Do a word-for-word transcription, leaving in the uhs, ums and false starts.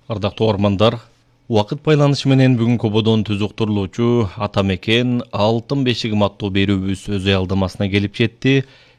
Ардактуу угармандар, убакыт байланышы менен бүгүнкү ободон түз уктурулуучу Ата мекен алтын бешигим аттуу берүүбүз өз аялдамасына келип жетти.